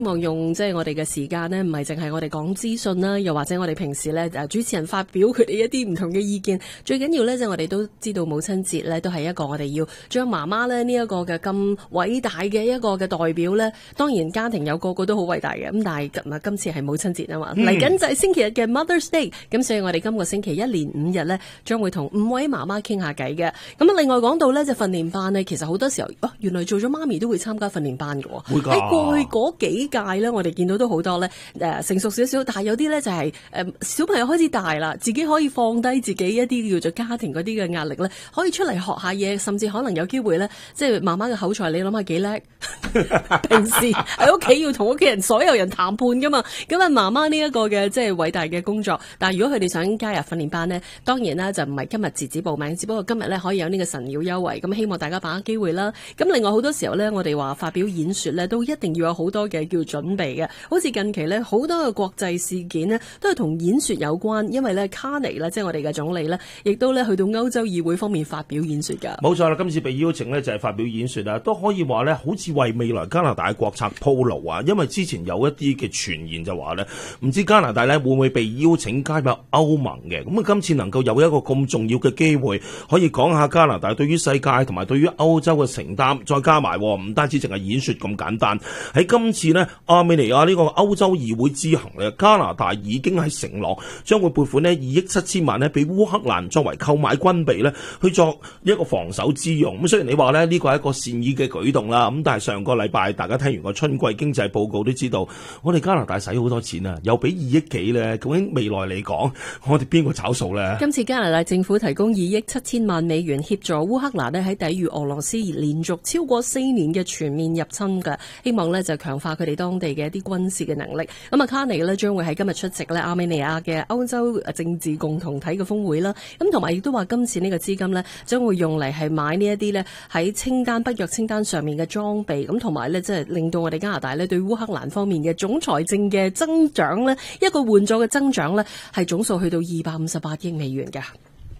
希望用即係我哋嘅時間呢，唔係淨係我哋講資訊啦，又或者我哋平時呢主持人發表佢哋一啲唔同嘅意見。最緊要呢，就係我哋都知道母親節呢都係一個我哋要將媽媽呢一個嘅咁偉大嘅一個嘅代表呢。當然家庭有個個都好偉大嘅，咁但係今次係母親節啊嘛，嚟緊就係星期日嘅 Mother's Day， 咁所以我哋今個星期一連5日呢，將會同5位媽媽傾下偈嘅。咁另外講到呢，就訓練班呢，其實好多時候原來做咗媽咪都會參加訓練班嘅喎。喺過去嗰幾屆咧，我哋見到都好多咧，成熟少少，但係有啲咧就係小朋友開始大啦，自己可以放低自己一啲叫做家庭嗰啲嘅壓力咧，可以出嚟學下嘢，甚至可能有機會咧，即係媽媽嘅口才，你諗下幾叻？平時喺屋企要同屋企人所有人談判噶嘛，咁啊媽媽呢一個嘅即係偉大嘅工作，但係如果佢哋想加入訓練班呢，當然啦就唔係今日截止報名，只不過今日咧可以有呢個神妖優惠，咁希望大家把握機會啦。咁另外好多時候咧，我哋話發表演說咧，都一定要有好多嘅叫準備嘅，好似近期咧好多嘅國際事件呢，都係同演說有關，因為咧卡尼咧即係我哋嘅總理咧，亦都咧去到歐洲議會方面發表演說噶。 冇錯啦，今次被邀請呢，就係發表演說啊，都可以話咧好似為未來加拿大國策鋪路啊，因為之前有一啲嘅傳言就話咧，唔知加拿大咧會唔會被邀請加入歐盟嘅，咁啊今次能夠有一個咁重要嘅機會，可以講下加拿大對於世界同埋對於歐洲嘅承擔，再加埋唔單止淨係演說咁簡單。喺今次呢，亞美尼亞呢個歐洲議會之行咧，加拿大已經係承諾將會撥款呢2億7千萬呢俾烏克蘭作為購買軍備呢去作一個防守之用。咁雖然你話呢個係一個善意嘅舉動啦，咁但係上個禮拜大家聽完個春季經濟報告都知道，我哋加拿大使好多錢啊，又俾2億幾呢，究竟未來嚟講，我哋邊個找數呢？ 今次加拿大政府提供2億7千萬美元協助烏克蘭呢喺抵禦俄羅斯連續超過4年嘅全面入侵嘅，希望呢就強化佢哋當地嘅一啲軍事嘅能力。咁啊，卡尼呢將會喺今日出席呢亞美尼亞嘅歐洲政治共同體嘅峰會啦。咁同埋亦都話今次呢個資金呢將會用嚟係買呢一啲呢喺北約清單上面嘅裝備，咁同埋呢即係令到我哋加拿大呢對烏克蘭方面嘅總財政嘅增長呢一個援助嘅增長呢係總數去到258億美元嘅。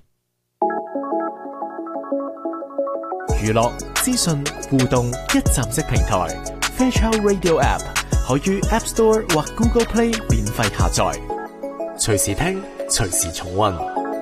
娛樂、資訊、互動一站式平台 Fairchild Radio App 可於 App Store 或 Google Play 免費下載，隨時聽，隨時重溫。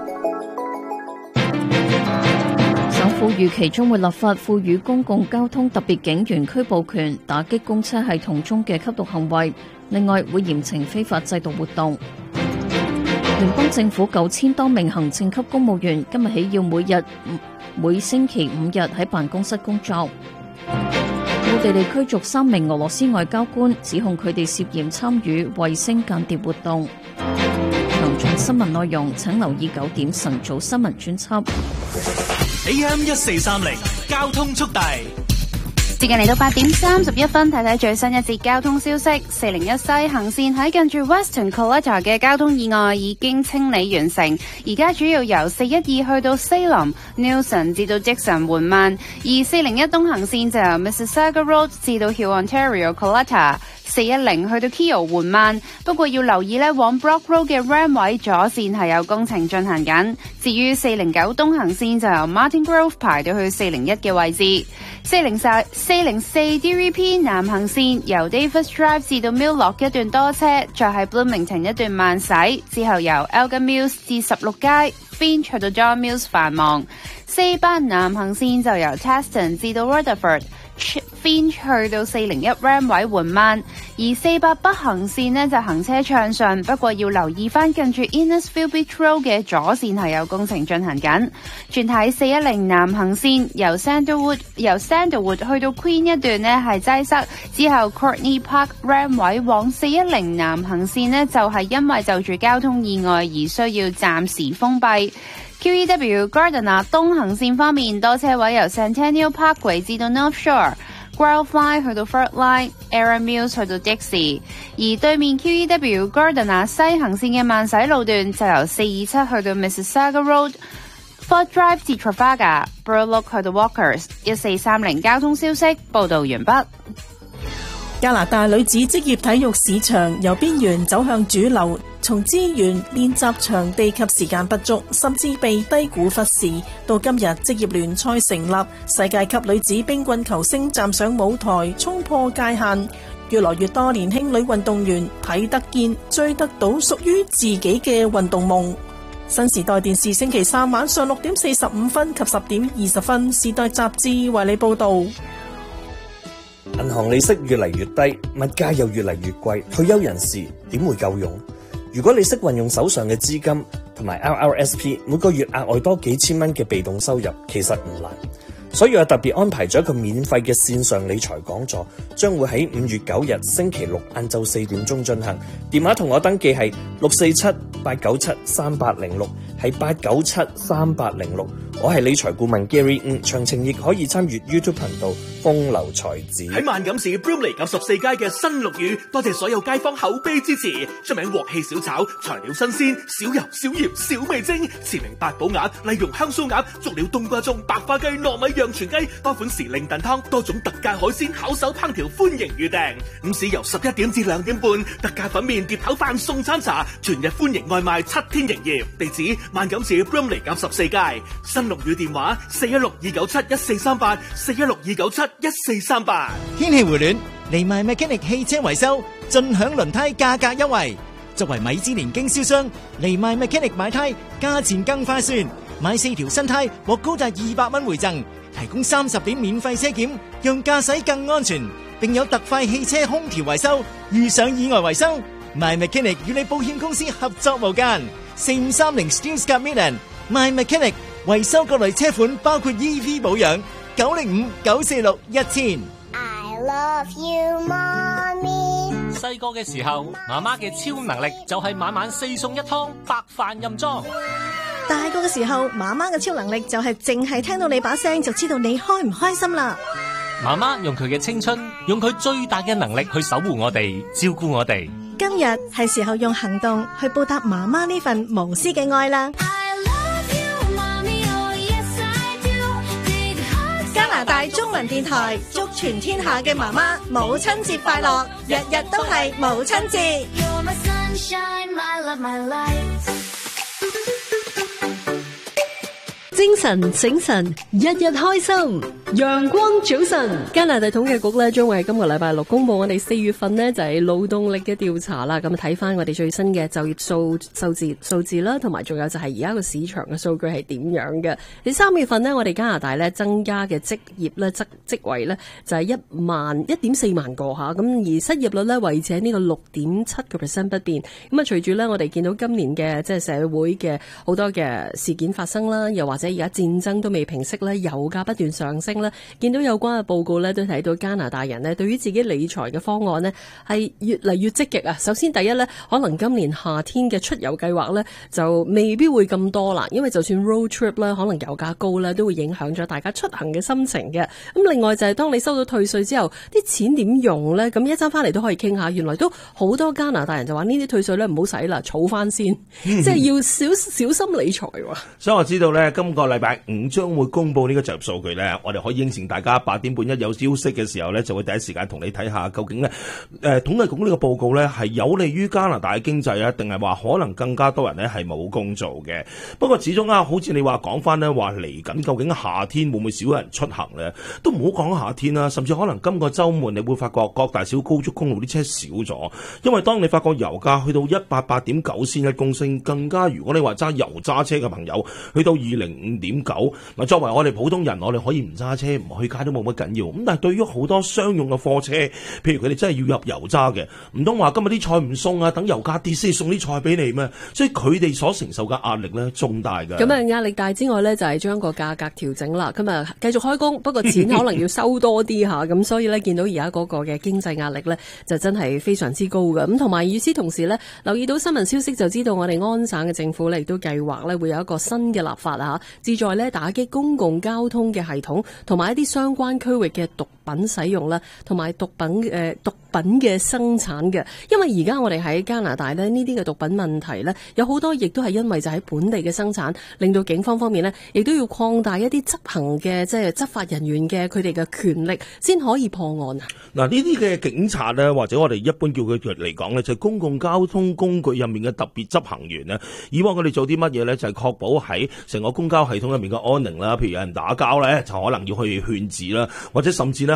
省府預期將會立法賦予公共交通特別警員拘捕權，打擊公車系統中嘅吸毒行為。另外會嚴懲非法製毒活動。聯邦政府9000多名行政級公務員今日起要每星期5日喺辦公室工作。奧地利驅逐3名俄羅斯外交官，指控佢哋涉嫌參與衛星間諜活動。詳盡新聞內容請留意9點晨早新聞專輯。 AM 1430交通速遞。 時間嚟到8點31分，睇睇最新一節交通消息。401西行線喺近住 Western Collector 嘅交通意外已經清理完成，而家主要由412去到 Salem、Newson 至到 Dixon 緩慢，而401東行線就由 Mississauga Road 至到 Hill Ontario Collector。410去到 Keele 緩慢，不過要留意呢往 Brock Road 嘅 Ram 位左線係有工程進行緊。至於409東行線就由 Martin Grove 排到去401嘅位置。404 DVP 南行線由 Davis Drive 至到 Milllock 一段多車，再喺 Bloomington 一段慢駛，之後由 Elgin Mills 至16街 Finch 去到 John Mills 繁忙。48南行線就由 Taston 至到 Rutherford。Finch 去到401 Ram 位緩慢，而48北行線呢就行車暢順，不過要留意翻近住 Innisfil Beach Road 嘅左線係有工程進行緊。轉睇410南行線由 Sandalwood 去到 Queen 一段呢係擠塞，之後 Courtney Park Ram 位往410南行線呢就係因為就住交通意外而需要暫時封閉。QEW Gardiner 東行線方面，多車位由 Centennial Parkway 至到 North Shore。Growfly 去到 Fort Line，Aaron Mills 去到 Dixie， 而對面 QEW Gardiner 西行線嘅慢駛路段就由427去到 Mississauga Road，Fort Drive 至 Trafalgar，Burloak 去到 Walkers。1430交通消息報道完畢。 加拿大女子職業體育市場由邊緣走向主流，從資源、練習場地及時間不足，甚至被低估忽視，到今日職業聯賽成立，世界級女子冰棍球星站上舞台，衝破界限。 越來越多年輕女運動員睇得見、追得到屬於自己嘅運動夢。新時代電視星期三晚上6點45分及10點20分，時代雜誌為你報道。 銀行利息越嚟越低，物價又越嚟越貴，退休人士點會夠用？如果你識運用手上嘅資金同埋 RRSP， 每個月額外多幾千蚊嘅被動收入，其實唔難。所以我特別安排咗一個免費嘅線上理財講座，將會喺5月9日星期六晏晝4點鐘進行。電話同我登記係647-897-3806，係897-3806。我係理財顧問 Gary， 詳情亦可以參與 YouTube 頻道風流才子。 喺萬錦市 Broomley 14街嘅新綠雨，多謝所有街坊口碑支持。出名鑊氣小炒，材料新鮮，少油少鹽少味精，馳名八寶鴨、麗蓉香酥鴨，足料冬瓜盅、白花雞、糯米釀全雞，多款時令燉湯，多種特價海鮮，巧手烹調，歡迎預訂。午市由11點至2點半，特價粉麵、碟頭飯、送餐茶，全日歡迎外賣，7天營業。地址萬錦市 Broomley 14街。新綠雨電話416-297-1438 416-297-1438。 天氣回暖，嚟埋 Mechanic 汽車維修，盡享輪胎價格優惠。作為米芝蓮經銷商，嚟埋 Mechanic 買胎價錢更划算，買4條新胎獲高達200蚊回贈，提供30點免費車檢，讓駕駛更安全，並有特快汽車空調維修，遇上意外維修，My Mechanic 與你保險公司合作無間。4530 Stewart Midland，My Mechanic 維修各類車款，包括 EV 保養，905-946-1000。 I love you, mommy。 細個嘅時候，媽媽嘅超能力就係晚晚4餸1湯，白飯任裝。 大個嘅時候，媽媽嘅超能力就係淨係聽到你把聲就知道你開唔開心啦。 媽媽用佢嘅青春，用佢最大嘅能力去守護我哋，照顧我哋。 今日係時候用行動去報答媽媽呢份無私嘅愛啦。加拿大中文電台祝全天下嘅媽媽母親節快樂，日日都係母親節。 精神醒神，日日開心，陽光早晨。加拿大統計局呢將會喺今個禮拜6公布我哋4月份呢就係勞動力嘅調查啦。咁睇翻我哋最新嘅就業數字啦，同埋仲有就係而家個市場嘅數據係點樣嘅。喺3月份呢，我哋加拿大呢增加嘅職業呢職位呢就係1.4萬個吓，咁而失業率呢維持喺呢個6.7% 不變。咁啊，隨住呢我哋見到今年嘅即係社會嘅好多嘅事件發生啦，又或者而家戰爭都未平息咧，油價不斷上升咧，見到有關嘅報告咧，都睇到加拿大人咧對於自己理財嘅方案咧係越嚟越積極啊！首先第一咧，可能今年夏天嘅出遊計劃咧就未必會咁多啦，因為就算 road trip 咧，可能油價高咧都會影響咗大家出行嘅心情嘅。咁另外就係當你收到退稅之後，啲錢點用咧？咁一陣翻嚟都可以傾下。原來都好多加拿大人就話呢啲退稅咧唔好使啦，儲翻先，即係要小心理財。 所以我知道咧，今個禮拜5將會公布呢個就業數據咧，我哋可以應承大家8點半一有消息嘅時候咧，就會第一時間同你睇下究竟咧，統計局呢個報告咧係有利於加拿大嘅經濟啊，定係話可能更加多人咧係冇工做嘅。不過始終啊，好似你話講翻咧，話嚟緊究竟夏天會唔會少人出行咧？都唔好講夏天啦，甚至可能今個週末你會發覺各大小高速公路啲車少咗，因為當你發覺油價去到188.9仙一公升，更加如果你話揸油揸車嘅朋友去到205.9，嗱，作為我哋普通人，我哋可以唔揸車唔去街都冇乜緊要。咁但係對於好多商用嘅貨車，譬如佢哋真係要入油揸嘅，唔通話今日啲菜唔送啊，等油價跌先送啲菜俾你咩？所以佢哋所承受嘅壓力咧重大㗎。 咁啊，壓力大之外咧，就係將個價格調整啦。咁啊，繼續開工，不過錢可能要收多啲嚇。咁所以咧，見到而家嗰個嘅經濟壓力咧，就真係非常之高㗎。咁同埋與此同時咧，留意到新聞消息就知道我哋安省嘅政府咧亦都計劃咧會有一個新嘅立法啊，旨在咧打擊公共交通嘅系統同埋一啲相關區域嘅毒品使用啦，同埋毒品嘅生產嘅。因為而家我哋喺加拿大咧，呢啲嘅毒品問題咧，有好多亦都係因為就喺本地嘅生產，令到警方方面咧，亦都要擴大一啲執行嘅即係執法人員嘅佢哋嘅權力，先可以破案啊！ 嗱，呢啲嘅警察咧，或者我哋一般叫佢嚟講咧，就係公共交通工具入面嘅特別執行員咧。以往佢哋做啲乜嘢咧？就係確保喺成個公交系統入面嘅安寧啦。譬如有人打交咧，就可能要去勸止啦，或者甚至咧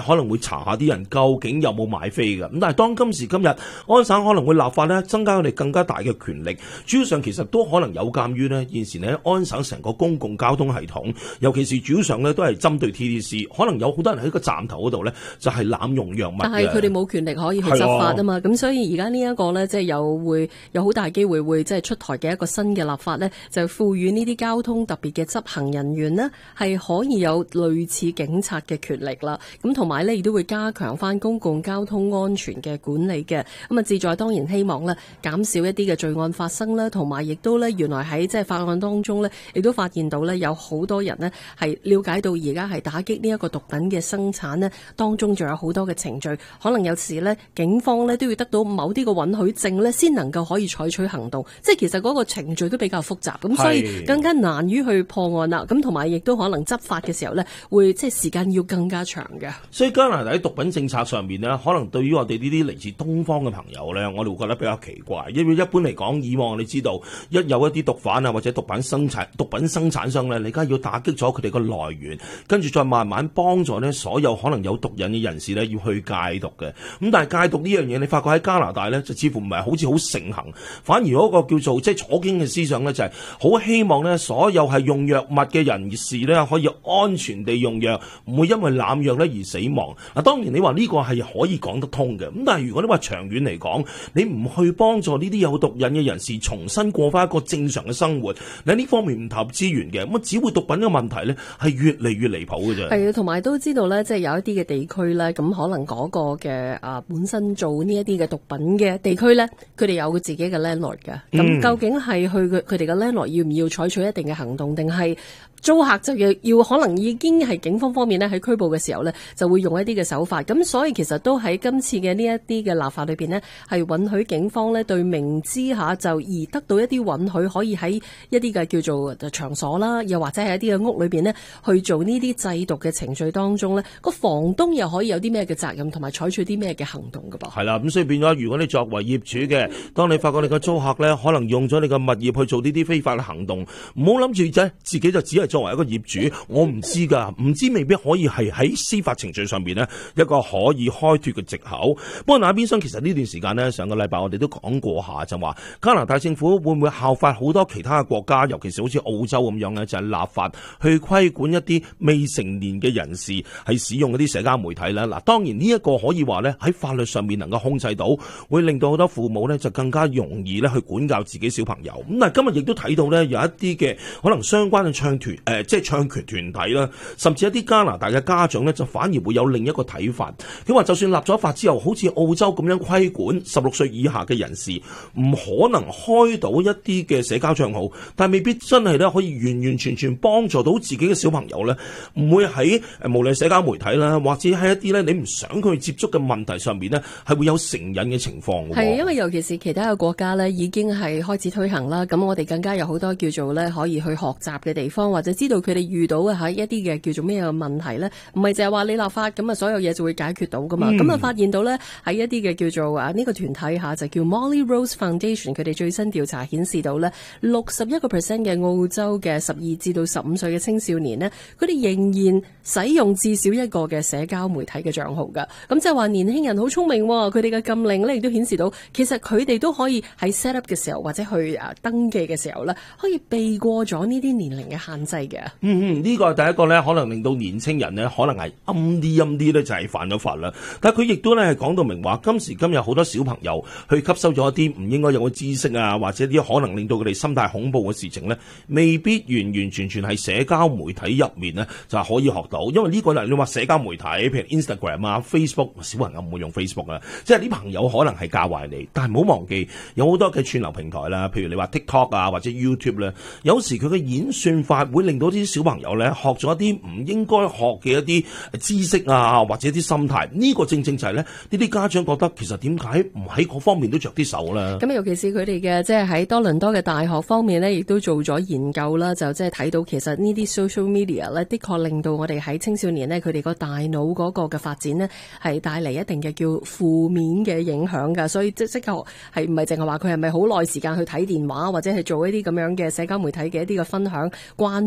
可能會查下啲人究竟有冇買飛嘅。咁但係當今時今日，安省可能會立法咧，增加佢哋更加大嘅權力。主要上其實都可能有鑑於呢現時呢安省成個公共交通系統，尤其是主要上呢都係針對 TTC， 可能有好多人喺個站頭嗰度呢就係濫用藥物嘅。 但係佢哋冇權力可以去執法啊嘛，咁所以而家呢一個呢，即係有好大機會會即係出台嘅一個新嘅立法呢，就賦予呢啲交通特別嘅執行人員呢，係可以有類似警察嘅權力啦。咁同埋呢，亦都會加強翻公共交通安全嘅管理嘅。咁啊，志在當然希望呢減少一啲嘅罪案發生啦，同埋亦都呢原來喺即係法案當中呢，亦都發現到呢有好多人呢係了解到而家係打擊呢一個毒品嘅生產呢，當中仲有好多嘅程序，可能有時呢警方呢都要得到某啲嘅允許證呢先能夠可以採取行動，即係其實嗰個程序都比較複雜，咁所以更加難於去破案啦。咁同埋亦都可能執法嘅時候呢，會即係時間要更加長嘅。 所以加拿大喺毒品政策上面呢，可能對於我哋呢啲嚟自東方嘅朋友呢，我哋會覺得比較奇怪，因為一般嚟講，以往你知道一有一啲毒販啊或者毒品生產商呢，你梗係要打擊咗佢哋個來源，跟住再慢慢幫助呢所有可能有毒癮嘅人士呢要去戒毒嘅。咁但係戒毒呢樣嘢，你發覺喺加拿大呢，就似乎唔係好似好盛行，反而嗰個叫做即係左傾嘅思想呢，就係好希望呢所有係用藥物嘅人士呢可以安全地用藥，唔會因為濫藥呢而死亡。嗱，當然你話呢個係可以講得通嘅，咁但係如果你話長遠嚟講，你唔去幫助呢啲有毒癮嘅人士重新過翻一個正常嘅生活，你喺呢方面唔投入資源嘅，咁只會毒品嘅問題呢係越嚟越離譜嘅啫。 係啊，同埋都知道呢，即係有一啲嘅地區呢，咁可能嗰個嘅本身做呢一啲嘅毒品嘅地區呢，佢哋有自己嘅 landlord 嘅。咁究竟係佢哋嘅 landlord 要唔要採取一定嘅行動，定係租客就要可能已經係警方方面呢喺拘捕嘅時候呢，就會用一啲嘅手法。咁所以其實都喺今次嘅呢一啲嘅立法裏邊呢，係允許警方呢對明知下就而得到一啲允許，可以喺一啲嘅叫做場所啦，又或者係一啲嘅屋裏邊呢去做呢啲製毒嘅程序當中呢，個房東又可以有啲咩嘅責任，同埋採取啲咩嘅行動㗎噃。 係啦，咁所以變咗，如果你作為業主嘅，當你發覺你個租客呢可能用咗你個物業去做呢啲非法嘅行動，唔好諗住自己就只係作為一個業主，我唔知㗎，唔知未必可以係喺司法程序上面呢一個可以開脫嘅藉口。不過那邊廂其實呢段時間呢，上個禮拜我哋都講過下，就話加拿大政府會唔會效法好多其他嘅國家，尤其是好似澳洲咁樣呢，就係立法去規管一啲未成年嘅人士係使用嗰啲社交媒體啦。嗱，當然呢一個可以話呢喺法律上面能夠控制到，會令到好多父母呢就更加容易呢去管教自己小朋友。咁但係今日亦都睇到呢，有一啲嘅可能相關嘅唱權團體啦，甚至一啲加拿大嘅家長呢，就反而會有另一個睇法。佢話就算立咗法之後，好似澳洲咁樣規管16歲以下嘅人士，唔可能開到一啲嘅社交賬號，但未必真係咧可以完完全全幫助到自己嘅小朋友呢，唔會喺無論社交媒體啦，或者喺一啲呢你唔想佢接觸嘅問題上面呢，係會有成癮嘅情況嘅。 係因為尤其是其他嘅國家呢，已經係開始推行啦，咁我哋更加有好多叫做呢可以去學習嘅地方，或者知道佢哋遇到嘅喺一啲嘅叫做咩問題呢，唔係淨係話你立法咁啊，所有嘢就會解決到噶嘛。咁啊發現到呢，喺一啲嘅叫做呢個團體下就叫 Molly Rose Foundation， 佢哋最新調查顯示到呢，61% 嘅澳洲嘅12至到15歲嘅青少年呢，佢哋仍然使用至少一個嘅社交媒體嘅賬號噶。咁即係話年輕人好聰明，佢哋嘅禁令呢亦都顯示到，其實佢哋都可以喺 set up 嘅時候或者去登記嘅時候呢，可以避過咗呢啲年齡嘅限制嘅。 呢個係第一個呢，可能令到年青人呢，可能係暗啲呢，就係犯咗法啦。但係佢亦都呢係講到明話，今時今日好多小朋友去吸收咗一啲唔應該有嘅知識啊，或者啲可能令到佢哋心態恐怖嘅事情呢，未必完完全全係社交媒體入面呢就係可以學到。因為呢個你話社交媒體，譬如 Instagram 啊、Facebook， 小朋友唔會用 Facebook 啊，即係啲朋友可能係教壞你。但係唔好忘記，有好多嘅串流平台啦，譬如你話 TikTok 啊或者 YouTube 咧，有時佢嘅演算法會令到啲小朋友呢學咗一啲唔應該學嘅一啲知識啊，或者啲心態。呢個正正就係呢啲家長覺得其實點解唔喺嗰方面都着啲手呢？ 咁尤其是佢哋嘅即係喺多倫多嘅大學方面呢，亦都做咗研究啦，就即係睇到其實呢啲 social media 呢，的確令到我哋喺青少年呢，佢哋個大腦嗰個嘅發展呢，係帶嚟一定嘅叫負面嘅影響㗎。所以即係係唔係淨係話佢係咪好耐時間去睇電話，或者係做一啲咁樣嘅社交媒體嘅一啲嘅分享關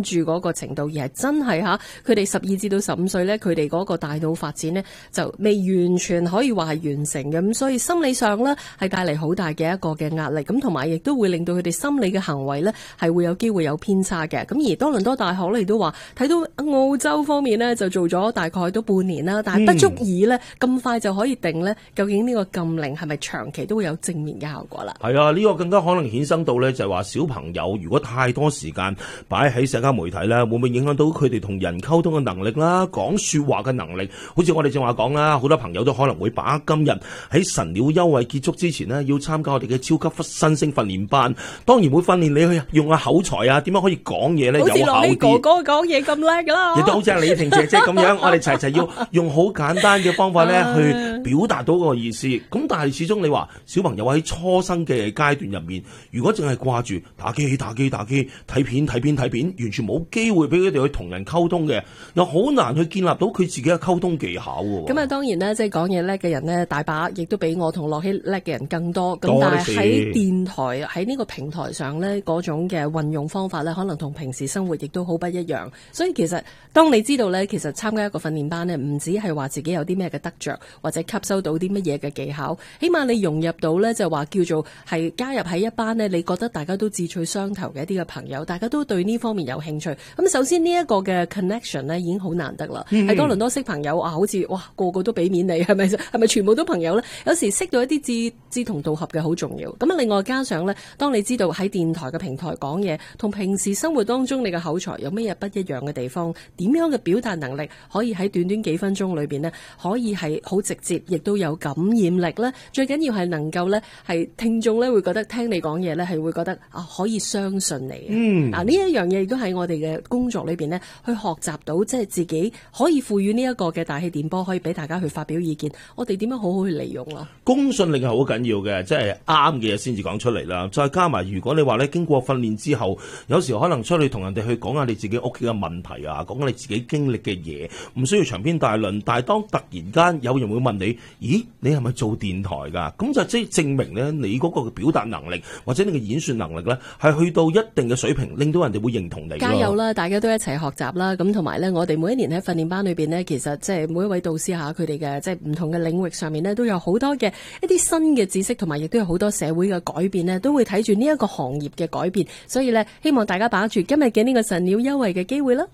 注嗰個程度，而係真係佢哋12至到15歲咧，佢哋嗰個大腦發展呢，就未完全可以話係完成嘅，咁所以心理上呢，係帶嚟好大嘅一個嘅壓力，咁同埋亦都會令到佢哋心理嘅行為呢，係會有機會有偏差嘅。咁而多倫多大學咧亦都話睇到澳洲方面呢，就做咗大概都半年啦，但係不足以呢，咁快就可以定呢，究竟呢個禁令係咪長期都會有正面嘅效果啦？ 係啊，呢個更加可能衍生到呢，就係話小朋友如果太多時間擺喺社交媒體咧，會唔會影響到佢哋同人溝通嘅能力啦，講說話嘅能力？好似我哋正話講啦，好多朋友都可能會把握今日喺神鳥優惠結束之前呢，要參加我哋嘅超級新星訓練班。當然會訓練你去用下口才啊，點樣可以講嘢咧有效啲。好似樂希哥哥講嘢咁叻噶啦，亦都好似李婷姐姐咁樣，我哋齊要用好簡單嘅方法咧去表達到個意思。咁但係始終你話小朋友喺初生嘅階段入面，如果淨係掛住打機、睇片，完全冇機會俾佢哋去同人溝通嘅，又好難去建立到佢自己嘅溝通技巧喎。 咁啊，當然啦，即係講嘢叻嘅人呢，大把，亦都比我同樂希叻嘅人更多。咁但係喺電台喺呢個平台上呢，嗰種嘅運用方法呢，可能同平時生活亦都好不一樣。所以其實當你知道呢，其實參加一個訓練班呢，唔止係話自己有啲咩嘅得着，或者吸收到啲乜嘢嘅技巧，起碼你融入到呢，就話叫做係加入喺一班呢，你覺得大家都志趣相投嘅一啲嘅朋友，大家都對呢方面有興趣。咁首先呢一個嘅 connection 呢，已經好難得啦。喺多倫多識朋友啊，好似哇個個都俾面你，係咪全部都朋友呢？有時識到一啲志同道合嘅好重要。咁啊，另外加上呢，當你知道喺電台嘅平台講嘢，同平時生活當中你嘅口才有乜嘢不一樣嘅地方，點樣嘅表達能力可以喺短短幾分鐘裏邊呢，可以係好直接，亦都有感染力呢。最緊要係能夠呢，係聽眾呢會覺得聽你講嘢呢，係會覺得可以相信你。呢一樣嘢亦都喺我哋嘅工作裏邊呢，去學習到即係自己可以賦予呢一個嘅大氣電波，可以俾大家去發表意見。我哋點樣好好去利用咯？公信力係好緊要嘅，即係啱嘅嘢先至講出嚟啦。再加埋，如果你話咧經過訓練之後，有時可能出去同人哋去講下你自己屋企嘅問題啊，講下你自己經歷嘅嘢，唔需要長篇大論。但係當突然間有人會問你，咦，你係咪做電台㗎？咁就即係證明咧，你嗰個表達能力或者你嘅演說能力咧，係去到一定嘅水平，令到人哋會認同你。加油啦！大家都一齊學習啦。咁同埋咧，我哋每一年喺訓練班裏邊呢，其實即係每一位導師下佢哋嘅即係唔同嘅領域上面呢，都有好多嘅一啲新嘅知識，同埋亦都有好多社會嘅改變呢，都會睇住呢一個行業嘅改變。所以呢，希望大家把握住今日嘅呢個神鳥優惠嘅機會啦。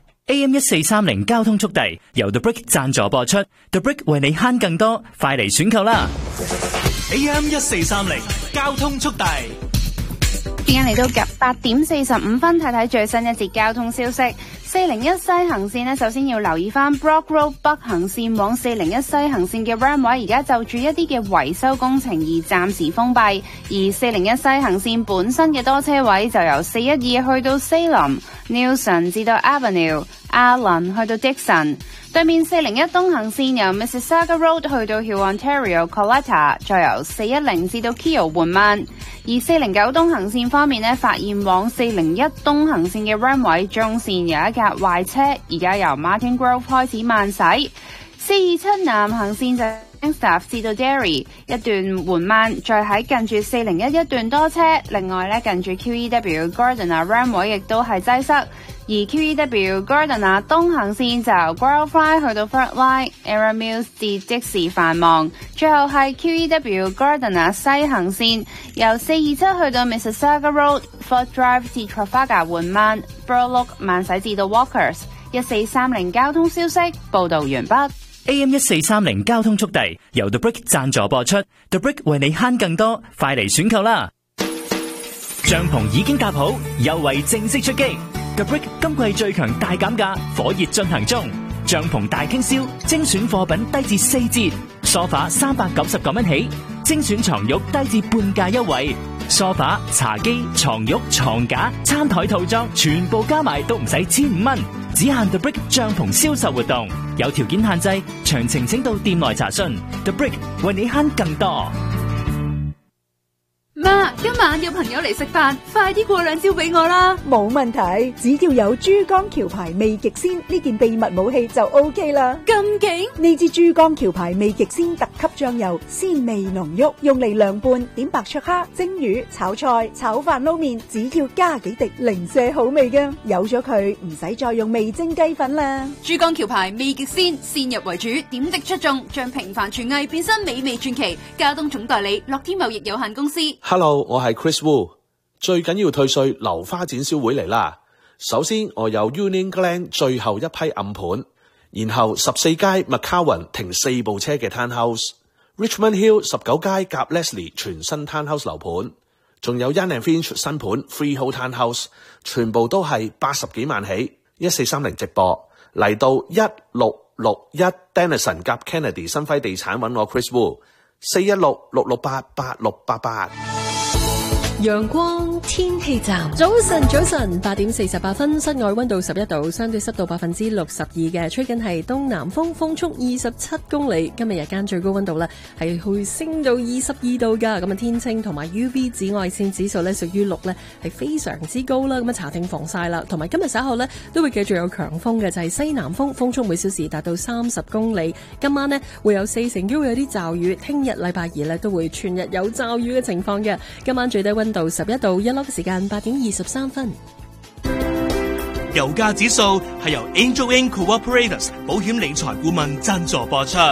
AM 1430交通速遞由 The Brick 贊助播出 ，The Brick 為你慳更多，快嚟選購啦 ！AM 1430交通速遞。 時間嚟到8點45分，睇睇最新一節交通消息。401西行線呢，首先要留意翻 Brock Road 北行線往401西行線嘅 RAM 位，而家就住一啲嘅維修工程而暫時封閉。而401西行線本身嘅多車位就由412去到 Salem、Newson 至到 Avenue、Allen 去到 Dixon。對面401東行線由 Mississauga Road 去到 Hurontario、Coletta， 再由410至到 Keele 緩慢。而409東行線方面呢，發現往401東行線嘅 runway 中線有一架壞車，而家由 Martin Grove 開始慢駛。427南行線就Staff 至到 Derry 一段緩慢，再喺近住401一段多車。另外呢，近住 QEW Gardiner runway 亦都係擠塞。而 QEW Gardiner 東行線就 Growfly 去到 Fort Line、Era Mills 至即時繁忙。最後係 QEW Gardiner 西行線由427去到 Mississauga Road、Fort Drive 至 Trafalgar 緩慢 ，Burloak 慢駛至到 Walkers。1430交通消息報導完畢。 AM 1430交通速遞由 The Brick 贊助播出 ，The Brick 為你慳更多，快嚟選購啦！帳篷已經搭好，優惠正式出擊。The Brick 今季最強大減價，火熱進行中。帳篷大傾銷，精選貨品低至4折，梳化399蚊起，精選床褥低至半價優惠。梳化、茶几、床褥、床架、餐台套裝，全部加埋都唔使1500蚊，只限 The Brick 帳篷銷售活動，有條件限制，詳情請到店內查詢。The Brick 為你慳更多。 媽，今晚有朋友嚟食飯，快啲過兩招俾我啦。 冇問題，只要有珠江橋牌味極鮮呢件秘密武器就 OK 啦。 咁勁！ 呢支珠江橋牌味極鮮特級醬油，鮮味濃郁，用嚟涼拌、點白灼蝦、蒸魚、炒菜、炒飯撈麵，只要加幾滴，零舍好味㗎。有咗佢，唔使再用味精雞粉啦。 珠江橋牌味極鮮，鮮入為主，點滴出眾，將平凡廚藝變身美味傳奇。交通總代理樂天貿易有限公司。 Hello， 我係 Chris Wu。最緊要退稅樓花展銷會嚟啦。首先我有 Union Glen 最後一批暗盤，然後14街 McCowan 停4部車嘅 Townhouse，Richmond Hill 19街夾 Leslie 全新 Townhouse 樓盤，仲有 Yan and Finch 新盤 Freehold Townhouse， 全部都係80幾萬起。1430直播嚟到1661 Denison 夾 Kennedy 新輝地產揾我 Chris Wu，416-668-8688。 陽光天氣站，早晨8點48分，室外溫度11度，相對濕度62%嘅，吹緊係東南風，風速27公里。今日日間最高溫度呢係會升到22度噶，咁啊天清同埋 UV 紫外線指數呢屬於6呢係非常之高啦，咁啊查定防曬啦，同埋今日稍後呢都會繼續有強風嘅，就係西南風，風速每小時達到30公里。今晚呢會有40%機會有啲驟雨，聽日禮拜二呢都會全日有驟雨嘅情況嘅。今晚最低溫度11度，日落嘅時間8點23分。 油價指數係由 Angel Inn Cooperators 保險理財顧問贊助播出。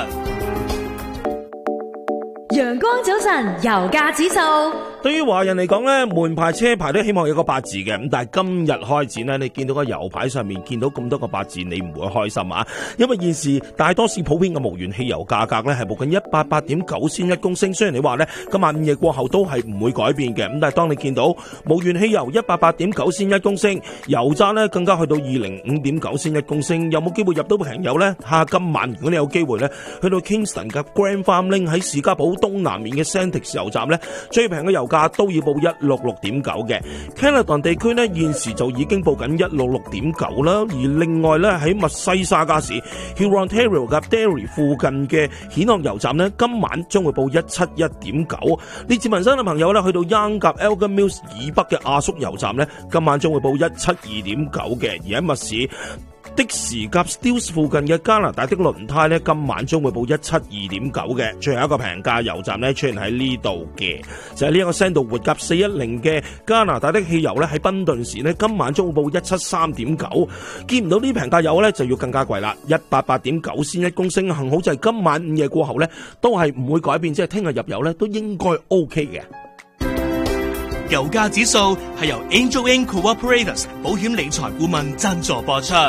陽光早晨，油價指數。 對於華人嚟講咧，門牌車牌都希望有個八字嘅，咁但係今日開始咧，你見到個油牌上面見到咁多個八字，你唔會開心啊！因為現時大多數普遍嘅無鉛汽油價格咧係報緊188.9仙一公升，雖然你話咧今晚午夜過後都係唔會改變嘅，咁但係當你見到無鉛汽油188.9仙一公升，油渣咧更加去到205.9仙一公升，有冇機會入到平油呢？今晚如果你有機會咧去到 Kingston 嘅 Grand Farm Link 喺士嘉堡東南面嘅 Santix 油站咧，最平嘅油價都要報166.9嘅。Caledon 地區咧現時就已經報緊166.9啦，而另外咧喺密西沙加市 Hurontario 及 Derry 附近嘅蜆殼油站咧，今晚將會報171.9。列治文山嘅朋友咧去到 Young 及 Elgin Mills 以北嘅阿叔油站咧，今晚將會報172.9嘅。而喺密市的士及 Steels 附近嘅加拿大的輪胎咧，今晚將會報172.9嘅。最後一個平價油站咧出現喺呢度嘅，就係呢一個 Sandalwood 及410嘅加拿大的汽油咧喺賓頓時咧，今晚將會報173.9。見唔到呢平價油咧就要更加貴啦，188.9仙一公升。幸好就係今晚午夜過後咧都係唔會改變，即係聽日入油咧都應該 OK 嘅。 油價指數係由 Angel Inn Cooperators 保險理財顧問贊助播出。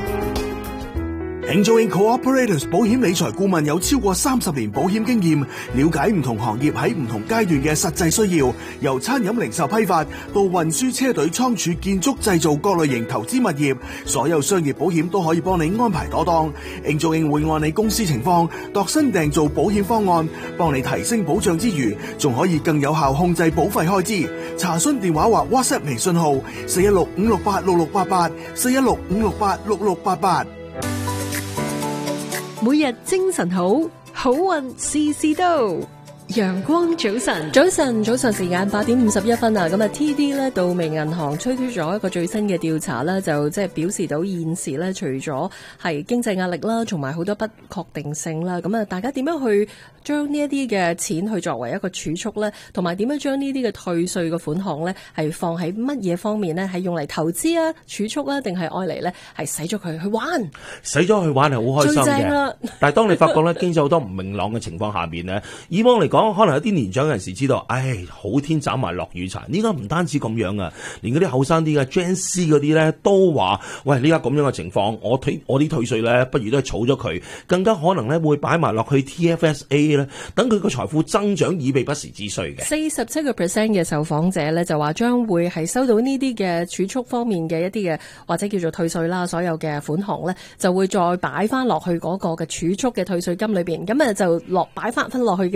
Angel Inn Cooperators 保險理財顧問有超過30年保險經驗，了解唔同行業喺唔同階段嘅實際需要，由餐飲零售批發到運輸車隊倉儲建築製造各類型投資物業，所有商業保險都可以幫你安排妥當。Angel Inn 會按你公司情況度身訂造保險方案，幫你提升保障之餘，仲可以更有效控制保費開支。查詢電話或 WhatsApp 微信號416-568-6688 416-568-6688。 每日精神好，好運事事都。陽光早晨時間8點51分啊！咁啊 TD 咧道明銀行推出咗一個最新嘅調查啦，就即係表示到現時咧除咗係經濟壓力啦，同埋好多不確定性啦，咁啊大家點樣去將呢一啲嘅錢去作為一個儲蓄咧，同埋點樣將呢啲嘅退稅嘅款項咧係放喺乜嘢方面咧，係用嚟投資啊、儲蓄啊，定係愛嚟咧係使咗佢去玩？使咗去玩係好開心嘅，但係當你發覺咧經濟好多唔明朗嘅情況下面咧，以往嚟講可能有啲年長人士知道，好天斬埋落雨柴。呢家唔單止咁樣啊，連嗰啲後生啲嘅 Gen C 嗰啲咧都話，喂，呢家咁樣嘅情況，我啲退稅咧，不如都係儲咗佢，更加可能咧會擺埋落去 TFSA 咧，等佢個財富增長以備不時之需嘅。47% 嘅受訪者咧就話將會係收到呢啲嘅儲蓄方面嘅一啲嘅或者叫做退稅啦，所有嘅款項咧就會再擺翻落去嗰個嘅儲蓄嘅退稅金裏邊，咁就擺翻落去嘅錢呢，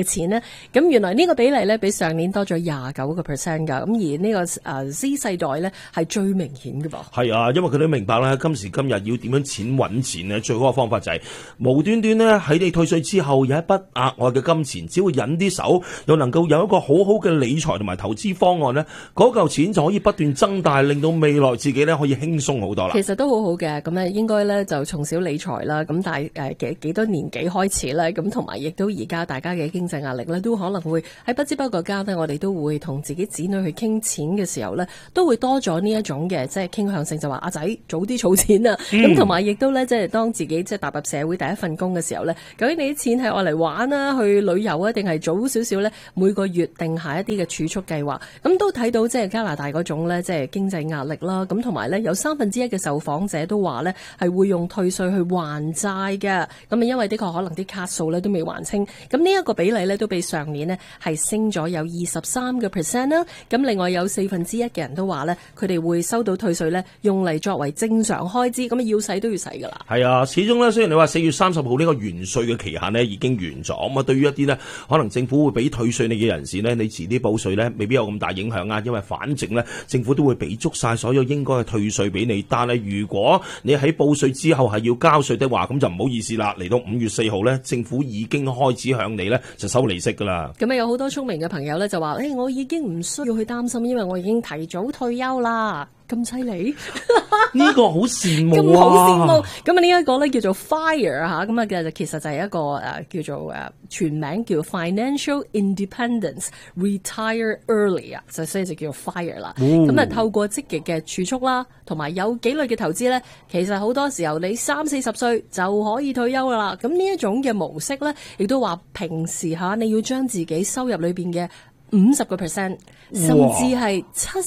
咁原來呢個比例咧比上年多咗29%噶，咁而呢個Z 世代咧係最明顯嘅噃。 係啊，因為佢哋明白咧，今時今日要點樣錢揾錢咧，最好嘅方法就係無端端咧喺你退稅之後有一筆額外嘅金錢，只要忍啲手，又能夠有一個好好嘅理財同埋投資方案咧，嗰嚿錢就可以不斷增大，令到未來自己咧可以輕鬆好多啦。 其實都好好嘅，咁咧應該咧就從小理財啦，咁但係幾多年紀開始咧，咁同埋亦都而家大家嘅經濟壓力咧，都可能會喺不知不覺間呢，我哋都會同自己子女去傾錢嘅時候咧，都會多咗呢一種嘅即係傾向性，就話阿仔早啲儲錢啊，咁同埋亦都咧即係當自己即係踏入社會第一份工嘅時候咧，究竟你啲錢係愛嚟玩啊，去旅遊啊，定係早少少咧每個月定下一啲嘅儲蓄計劃，咁都睇到即係加拿大嗰種咧即係經濟壓力啦，咁同埋咧有1/3嘅受訪者都話咧係會用退稅去還債嘅，咁啊因為的確可能啲卡數咧都未還清，咁呢一個比例咧都比上年呢係升咗有23%啦，咁另外有1/4嘅人都話咧佢哋會收到退稅咧用嚟作為正常開支，咁要使都要使噶啦。 係啊，始終咧雖然你話4月30號呢個完稅嘅期限呢已經完咗，咁啊對於一啲呢可能政府會俾退稅你嘅人士呢，你遲啲報稅呢未必有咁大影響啊，因為反正呢政府都會俾足晒所有應該嘅退稅俾你，但係如果你喺報稅之後係要交稅的話，咁就唔好意思啦，嚟到5月4號呢，政府已經開始向你呢就收利息噶啦。 咁啊有好多聰明嘅朋友呢就話，我已經唔需要去擔心，因為我已經提早退休啦。咁犀利， 呢個好羨慕啊！ 咁好羨慕。咁啊呢一個咧叫做 FIRE 嚇，咁啊其實就係一個叫做全名叫 Financial Independence Retire Early 啊，所以就叫做 FIRE 啦。咁透過積極嘅儲蓄啦，同埋有紀律嘅投資咧，其實好多時候你30-40歲就可以退休噶啦。咁呢一種嘅模式咧，亦都話平時你要將自己收入裏邊嘅50%，甚至係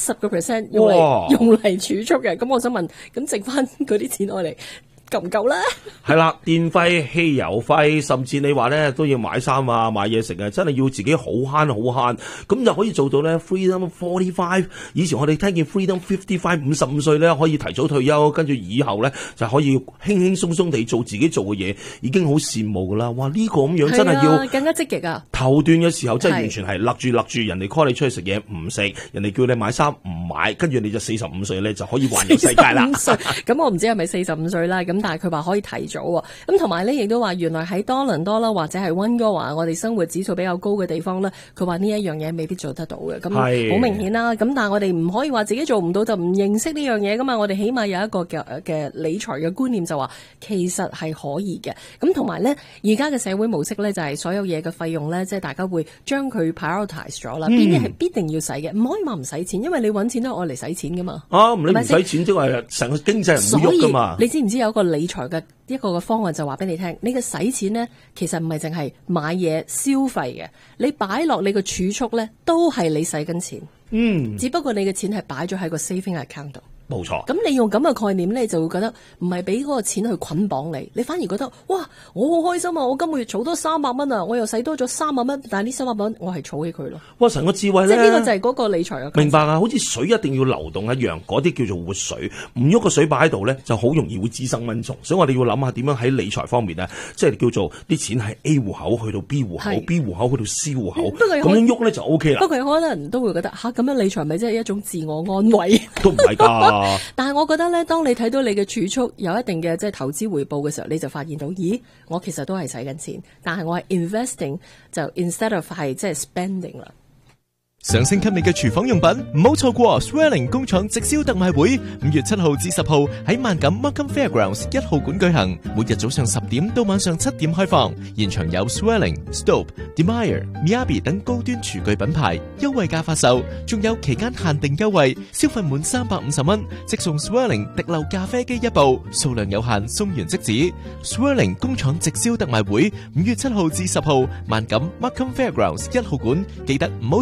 70%用嚟儲蓄嘅。咁我想問，咁剩翻嗰啲錢愛嚟夠唔夠咧？ 係啦，電費、汽油費，甚至你話咧都要買衫啊、買嘢食啊，真係要自己好慳好慳，咁就可以做到咧 Freedom 45。以前我哋聽見 Freedom 55 55歲咧可以提早退休，跟住以後咧就可以輕輕鬆鬆地做自己做嘅嘢，已經好羨慕噶啦。哇！呢個咁樣真係要更加積極啊！ 頭段嘅時候真係完全係勒住，人哋 call 你出去食嘢唔食，人哋叫你買衫唔買，跟住你就45歲咧就可以環遊世界啦。 咁我唔知係咪45歲啦，咁但係佢話可以提早喎。咁同埋咧亦都話原來喺多倫多啦，或者係溫哥華我哋生活指數比較高嘅地方咧，佢話呢一樣嘢未必做得到嘅。咁好明顯啦。咁但係我哋唔可以話自己做唔到就唔認識呢樣嘢噶嘛。我哋起碼有一個嘅理財嘅觀念，就話其實係可以嘅。咁同埋咧，而家嘅社會模式咧就係所有嘢嘅費用咧，即係大家會將佢 prioritize 咗啦。邊啲係必定要使嘅，唔可以話唔使錢，因為你揾錢都係愛嚟使錢噶嘛。 你唔使錢即係成個經濟唔會喐噶嘛。 你知唔知有一個理財嘅一個嘅方案就話俾你聽，你嘅使錢呢，其實唔係淨係買嘢消費嘅，你擺落你個儲蓄呢，都係你使緊錢。只不過你嘅錢係擺咗喺個 saving account 度。 冇錯， 咁你用咁嘅概念咧，就會覺得唔係俾嗰個錢去捆綁你，你反而覺得哇，我好開心啊！我今個月儲多300蚊啊，我又使多咗300蚊，但係呢300蚊我係儲起佢咯。 哇！神個智慧咧， 即係呢個就係嗰個理財嘅。 明白啊，好似水一定要流動一樣，嗰啲叫做活水，唔喐個水擺喺度咧，就好容易會滋生蚊蟲。所以我哋要諗下點樣喺理財方面咧，即係叫做啲錢係 A 戶口去到 B 戶口，B 戶口去到 C 戶口，咁樣喐咧就 O K 啦。 不過可能人都會覺得咁樣理財咪即係一種自我安慰？ 都唔係㗎。 但係我覺得咧，當你睇到你嘅儲蓄有一定嘅即係投資回報嘅時候，你就發現到，咦，我其實都係使緊錢，但係我係 investing 就 instead of 係即係 spending 啦。 想升級你嘅廚房用品，唔好錯過 Swelling 工廠直銷特賣會，5月7號至10號喺萬錦 Markham Fairgrounds 1號館舉行，每日早上10點到晚上7點開放，現場有 Swelling、Stope、Demire、Miyabi 等高端廚具品牌優惠價發售，仲有期間限定優惠，消費滿350蚊即送 Swelling 滴漏咖啡機1部，數量有限，送完即止。Swelling 工廠直銷特賣會5月7號至10號萬錦 Markham Fairgrounds 1號館，記得唔好錯過。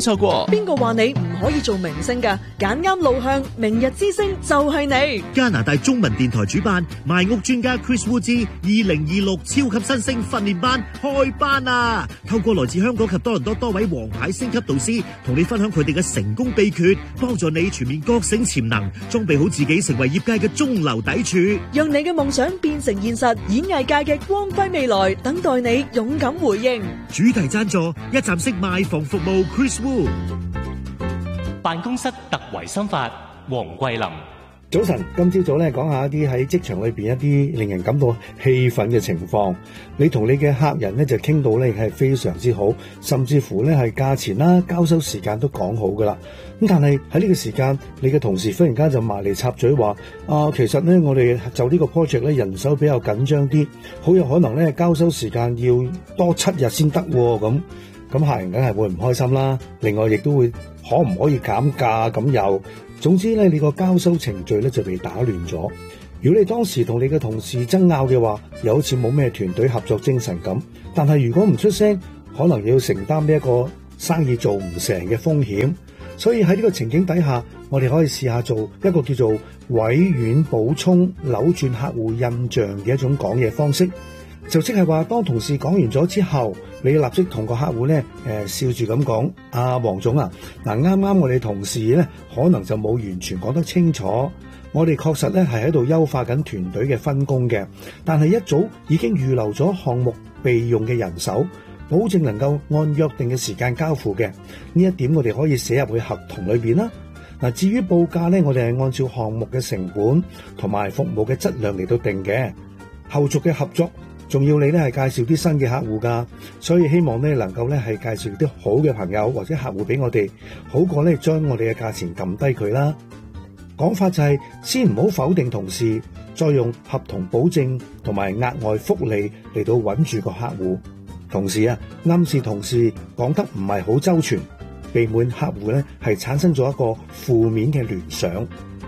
邊個話你唔可以做明星㗎？揀啱路向，明日之星就係你。 加拿大中文電台主辦賣屋專家 Chris Wu 之2026超級新星訓練班開班啊！透過來自香港及多倫多多位王牌星級導師，同你分享佢哋嘅成功秘訣，幫助你全面覺醒潛能，裝備好自己成為業界嘅中流砥柱， 讓你嘅夢想變成現實，演藝界嘅光輝未來等待你勇敢回應。 主題贊助一站式賣房服務 Chris Wu。 辦公室特維心法，黃桂林。 早晨，今朝早咧講下一啲喺職場裏邊一啲令人感到氣憤嘅情況。你同你嘅客人咧就傾到咧係非常之好，甚至乎咧係價錢啦、交收時間都講好噶啦。咁但係喺呢個時間，你嘅同事忽然間就埋嚟插嘴話：其實咧我哋就呢個 project 咧人手比較緊張啲，好有可能咧交收時間要多7日先得咁。咁客人梗係會唔開心啦。另外亦都會可唔可以減價咁又，總之咧你個交收程序咧就被打亂咗。如果你當時同你嘅同事爭拗嘅話，又好似冇咩團隊合作精神咁。但係如果唔出聲，可能要承擔呢一個生意做唔成嘅風險。所以喺呢個情景底下，我哋可以試下做一個叫做委婉補充、扭轉客戶印象嘅一種講嘢方式。就即係話，當同事講完咗之後，你立即同個客戶咧，笑住咁講：黃總啊，啱啱我哋同事咧，可能就冇完全講得清楚。我哋確實咧係喺度優化緊團隊嘅分工嘅，但係一早已經預留咗項目備用嘅人手，保證能夠按約定嘅時間交付嘅。呢一點我哋可以寫入去合同裏邊啦。至於報價咧，我哋係按照項目嘅成本同埋服務嘅質量嚟到定嘅。後續嘅合作，仲要你咧係介紹啲新嘅客戶㗎，所以希望咧能夠咧係介紹啲好嘅朋友或者客戶俾我哋，好過咧將我哋嘅價錢撳低佢啦。講法就係先唔好否定同事，再用合同保證同埋額外福利嚟到穩住個客戶。同時暗示同事講得唔係好周全，避免客戶咧係產生咗一個負面嘅聯想。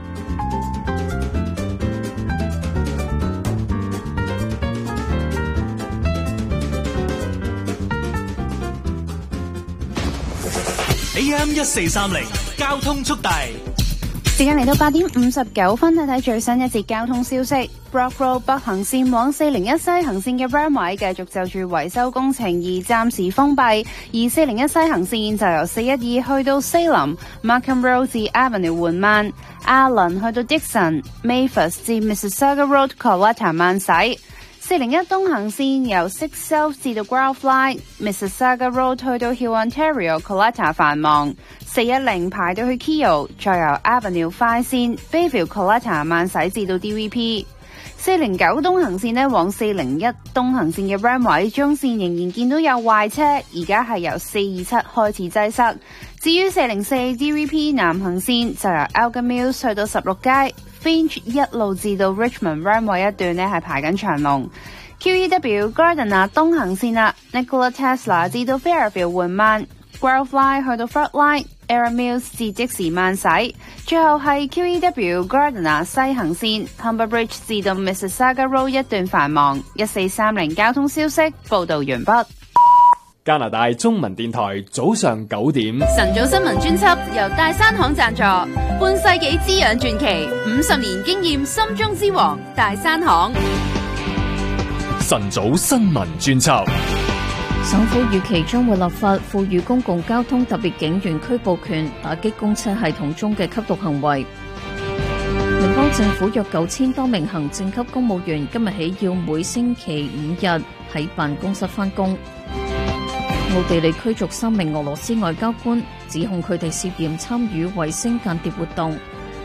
AM1430交通速遞， 時間嚟到8點59分，睇睇最新一節交通消息。Brock Road 北行線往401西行線嘅 Ram 位繼續就住維修工程而暫時封閉，而401西行線就由412去到Salem、Markham Road 至 Avenue 緩慢，Allen 去到 Dixon、Mavis 至 Mississauga Road Coletta 慢駛。401東行線由 Six South 至到 Grove Line、Mississauga Road 去到 Hill Ontario Coletta 繁忙，410排到去 Keele， 再由 Avenue 快線 Bayview Coletta 慢駛至到 DVP。409東行線呢往401東行線嘅 Ram 位中線仍然見到有壞車，而家係由427開始擠塞。至於404 DVP 南行線就由 Elgin Mills 去到16街。Finch 一路至到 Richmond Ram 位一段呢係排緊長龍。QEW Gardiner 東行線啦 ，Nikola Tesla 至到 Fairfield 緩慢 ，Grove Line 去到 Front Line、Erin Mills 至即時慢駛。最後係 QEW Gardiner 西行線 Humber Bridge 至到 Mississauga Road 一段繁忙。1430交通消息報導完畢。 加拿大中文電台早上9點， 晨早新聞專輯由大山行贊助，半世紀滋養傳奇，50年經驗心中之王大山行。 晨早新聞專輯， 省府預期將會立法賦予公共交通特別警員拘捕權，打擊公車系統中嘅吸毒行為。聯邦政府約9000多名行政級公務員今日起要每星期5日喺辦公室返工。奧地利驅逐3名俄羅斯外交官，指控佢哋涉嫌參與衛星間諜活動。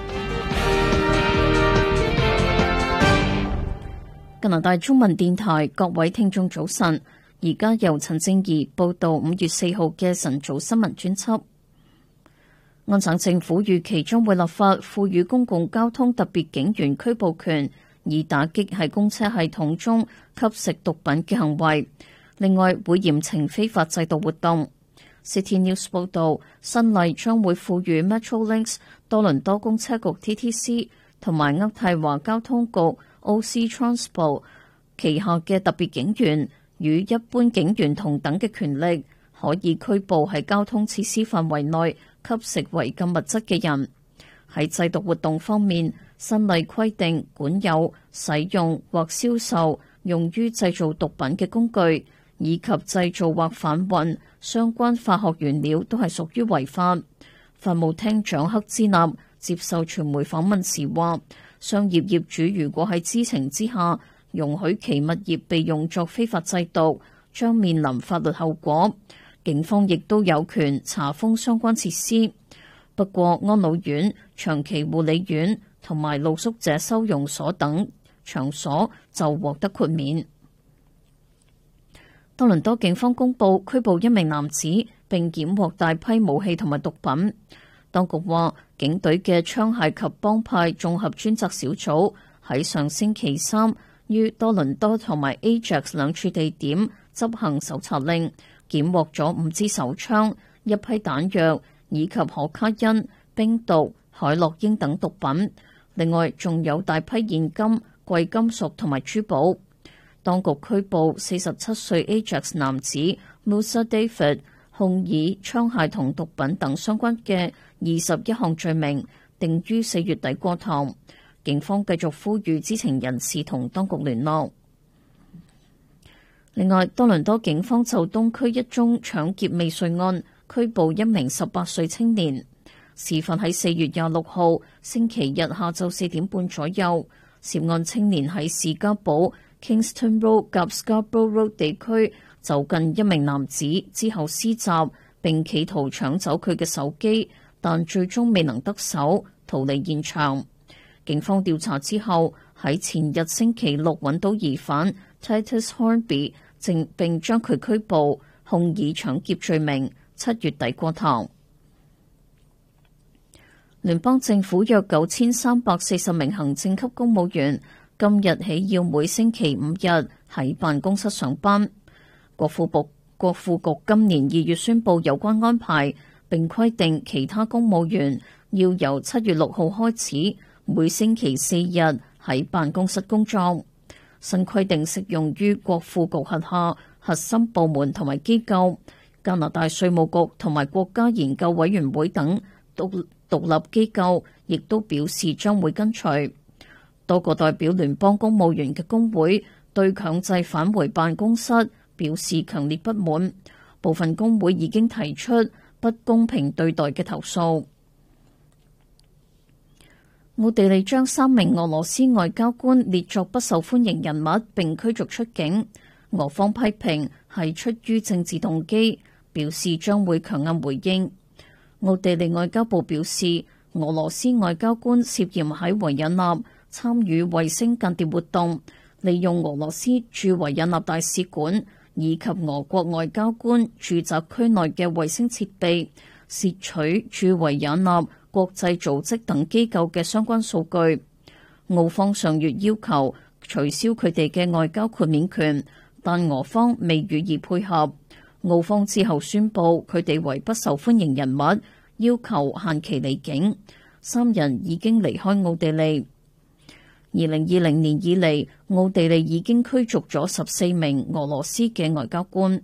加拿大中文電台各位聽眾早晨，而家由陳正儀報道5月4號嘅晨早新聞專輯。安省政府預期將會立法賦予公共交通特別警員拘捕權，以打擊喺公車系統中吸食毒品嘅行為。另外會嚴懲非法製造活動。City News 報導，新例將會賦予 Metrolinx、多倫多公車局 TTC 同埋渥太華交通局 OC Transport 旗下嘅特別警員與一般警員同等嘅權力， 可以拘捕喺交通設施範圍內吸食違禁物質嘅人。喺制毒活動方面，新例規定管有、使用或銷售用於製造毒品嘅工具，以及製造或販運相關化學原料都係屬於違法。法務廳長克茲納接受傳媒訪問時話，商業業主如果喺知情之下容許其物業被用作非法製毒，將面臨法律後果。警方亦都有權查封相關設施。不過，安老院、長期護理院同埋露宿者收容所等場所就獲得豁免。多倫多警方公布拘捕一名男子，並檢獲大批武器同埋毒品。當局話，警隊嘅槍械及幫派綜合專責小組喺上星期三於多倫多同埋 Ajax 兩處地點執行搜查令，檢獲咗5支手槍、一批彈藥以及可卡因、冰毒、海洛因等毒品。另外，仲有大批現金、貴金屬同埋珠寶。當局拘捕47歲 Ajax 男子 Musa David， 控以槍械同毒品等相關嘅21項罪名，定於4月底過堂。警方繼續呼籲知情人士同當局聯絡。另外，多倫多警方就東區一宗搶劫未遂案拘捕一名18歲青年。事發喺4月26號星期日下晝4點半左右。涉案青年喺士嘉堡 Kingston Road 及 Scarborough Road 地區就近一名男子之後施襲，並企圖搶走佢嘅手機，但最終未能得手，逃離現場。警方調查之後，喺前日星期六揾到疑犯 Titus Hornby， 並將佢拘捕，控以搶劫罪名。7月底過堂。聯邦政府約9340名行政級公務員今日起要每星期5日喺辦公室上班。國庫局今年2月宣布有關安排，並規定其他公務員要由7月6號開始每星期4日喺辦公室工作。新規定適用於國庫局轄下核心部門同埋機構。加拿大稅務局同埋國家研究委員會等獨立機構亦都表示將會跟隨。多個代表聯邦公務員嘅工會對強制返回辦公室表示強烈不滿，部分工會已經提出不公平對待嘅投訴。奧地利將3名俄羅斯外交官列作不受歡迎人物並驅逐出境，俄方批評係出於政治動機，表示將會強硬回應。奧地利外交部表示，俄羅斯外交官涉嫌喺維也納參與衛星間諜活動，利用俄羅斯駐維也納大使館以及俄國外交官住宅區內嘅衛星設備，竊取駐維也納國際組織等機構嘅相關數據。奧方上月要求取消佢哋嘅外交豁免權，但俄方未予以配合。奧方之後宣布佢哋為不受歡迎人物，要求限期離境。3人已經離開奧地利。2020年以嚟，奧地利已經驅逐咗14名俄羅斯嘅外交官。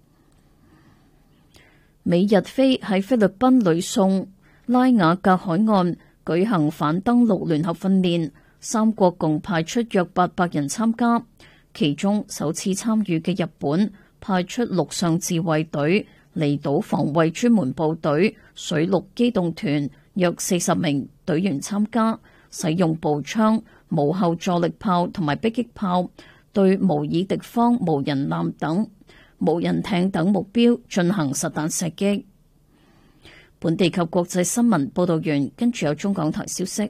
美日菲喺菲律賓呂宋拉瓦格海岸舉行反登陸聯合訓練，3國共派出約800人參加，其中首次參與嘅日本派出陸上自衛隊、離島防衛專門部隊、水陸機動團約40名隊員參加，使用步槍、無後坐力炮同埋迫擊炮對模擬敵方無人艦等、無人艇等目標進行實彈射擊。本地及國際新聞報道完，跟住有中港台消息。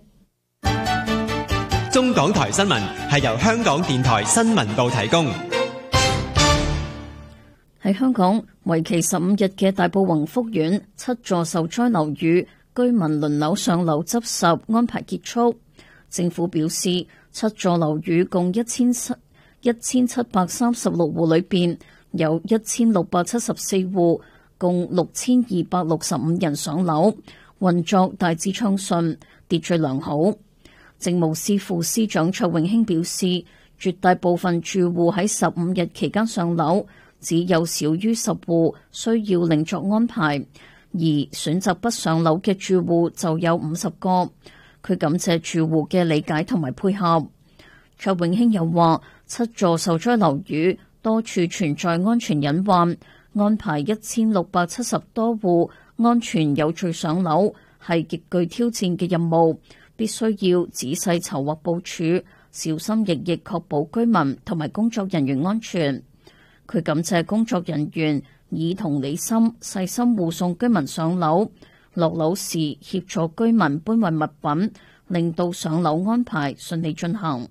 中港台新聞係由香港電台新聞部提供。 喺香港，為期15日嘅大埔宏福苑7座受災樓宇居民輪流上樓執拾安排結束。政府表示，7座樓宇共1736戶裏邊有1674戶，共6265人上樓，運作大致暢順，秩序良好。政務司副司長卓永興表示，絕大部分住戶喺15日期間上樓， 只有少於10戶需要另作安排，而選擇不上樓嘅住戶就有50個。佢感謝住戶嘅理解同埋配合。卓永興又話，7座受災樓宇多處存在安全隱患，安排1670多戶安全有序上樓係極具挑戰嘅任務，必須要仔細籌劃部署，小心翼翼確保居民同埋工作人員安全。佢感謝工作人員以同理心、細心護送居民上樓，落樓時協助居民搬運物品，令到上樓安排順利進行。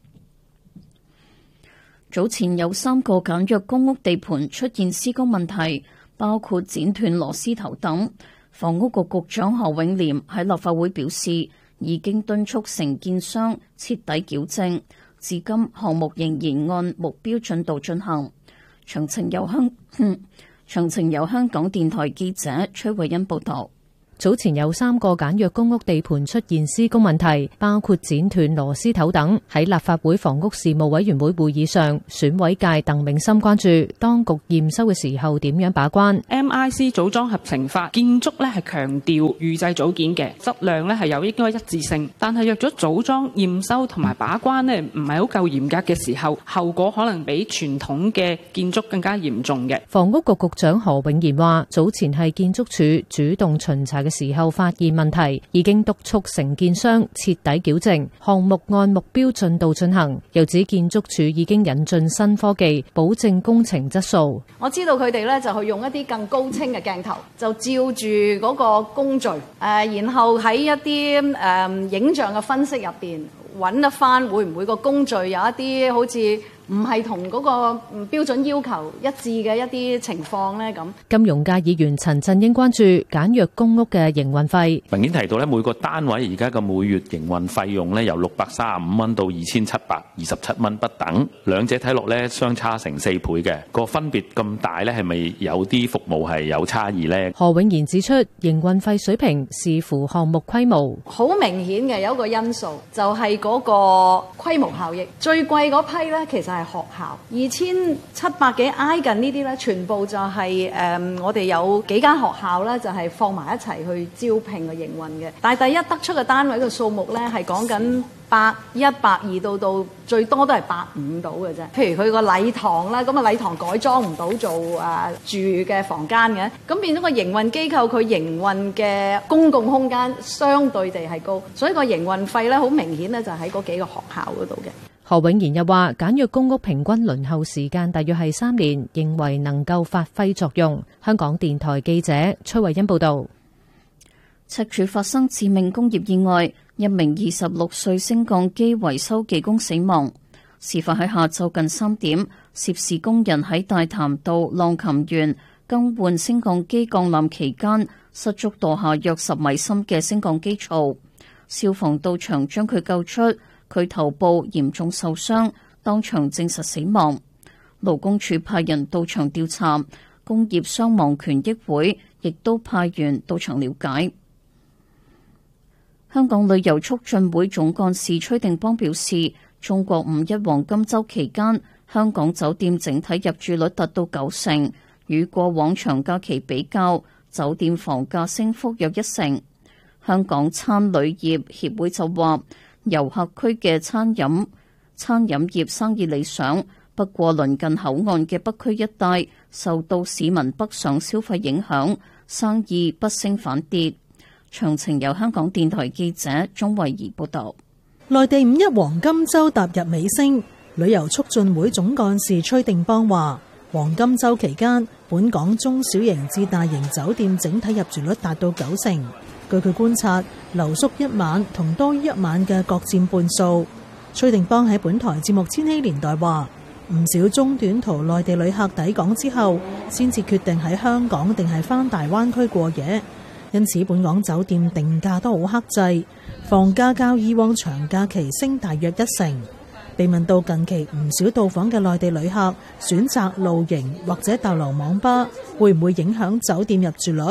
早前有3個簡約公屋地盤出現施工問題，包括剪斷螺絲頭等。房屋局局長何永廉喺立法會表示，已經敦促承建商徹底矯正，至今項目仍然按目標進度進行。詳情由香港電台記者崔慧欣報道。 早前有3個簡約公屋地盤出現施工問題，包括剪斷螺絲頭等。喺立法會房屋事務委員會會議上，選委界鄧永森關注當局驗收嘅時候點樣把關。 MIC 組裝合成法建築咧係強調預製組件嘅質量咧係有應該一致性，但係若咗組裝驗收同埋把關咧唔係好夠嚴格嘅時候，後果可能比傳統嘅建築更加嚴重嘅。 房屋局局長何永賢話：早前係建築署主動巡查嘅時候發現問題，已經督促承建商徹底矯正，項目按目標進度進行。又指建築署已經引進新科技，保證工程質素。 我知道佢哋咧就去用一啲更高清嘅鏡頭，就照住嗰個工序，然後喺一啲影像嘅分析入邊揾得翻會唔會個工序有一啲好似唔係同嗰個標準要求一致嘅一啲情況呢？咁金融界議員陳振英關注簡約公屋嘅營運費。 文件提到咧，每個單位而家嘅每月營運費用咧由635蚊到2727蚊不等，兩者睇落咧相差成4倍嘅，個分別咁大咧，係咪有啲服務係有差異呢？ 何永賢指出，營運費水平視乎項目規模， 好明顯嘅有一個因素就係嗰個規模效益，最貴嗰批咧其實係學校2700幾挨近呢啲咧，全部就係我哋有幾間學校咧，就係放埋一齊去招聘嘅營運嘅。但係第一得出嘅單位嘅數目咧，係講緊100、120到最多都係150到嘅啫。譬如佢個禮堂啦，咁啊禮堂改裝唔到做住嘅房間嘅，咁變咗個營運機構佢營運嘅公共空間相對地係高，所以個營運費咧好明顯咧就喺嗰幾個學校嗰度嘅。 何永賢又話，簡約公屋平均輪候時間大約係3年，認為能夠發揮作用。香港電台記者崔慧欣報道。 赤柱發生致命工業意外，一名26歲升降機維修技工死亡。事發喺下晝近3點，涉事工人喺大潭道浪琴園更換升降機鋼纜期間，失足墮下約10米深嘅升降機槽。消防到場將佢救出，佢頭部嚴重受傷，當場證實死亡。勞工處派人到場調查，工業傷亡權益會亦都派員到場了解。香港旅遊促進會總幹事崔定邦表示，中國5一黃金週期間，香港酒店整體入住率達到90%，與過往長假期比較，酒店房價升幅約1成。香港餐旅業協會就話，遊客區嘅餐飲業生意理想，不過鄰近口岸嘅北區一帶受到市民北上消費影響，生意不升反跌。詳情由香港電台記者鍾慧儀報道。 內地5一黃金週踏入尾聲，旅遊促進會總幹事崔定邦話，黃金週期間，本港中小型至大型酒店整體入住率達到90%。據佢觀察，留宿1晚同多於1晚嘅各佔半數。崔定邦喺本台節目《千禧年代》話，唔少中短途內地旅客抵港之後，先至決定喺香港定係返大灣區過夜，因此本港酒店定價都好克制，房價較以往長假期升大約1成。被問到近期唔少到訪嘅內地旅客選擇露營或者逗留網吧，會唔會影響酒店入住率？